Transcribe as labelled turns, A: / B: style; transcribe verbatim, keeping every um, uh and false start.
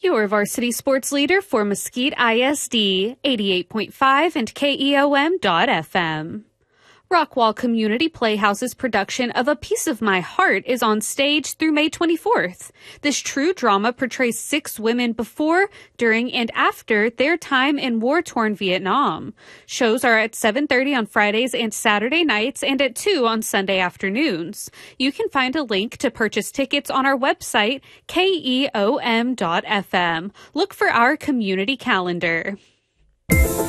A: Your varsity sports leader for Mesquite I S D, eighty-eight point five and K E O M dot F M. Rockwall Community Playhouse's production of A Piece of My Heart is on stage through May twenty-fourth. This true drama portrays six women before, during, and after their time in war-torn Vietnam. Shows are at seven thirty on Fridays and Saturday nights and at two on Sunday afternoons. You can find a link to purchase tickets on our website, K E O M dot F M. Look for our community calendar.